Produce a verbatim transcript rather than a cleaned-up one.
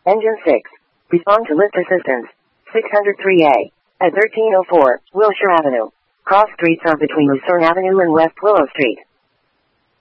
Engine six. Respond to lift assistance. six hundred three A. At thirteen oh four, Wilshire Avenue. Cross streets are between Lucerne Avenue and West Willow Street.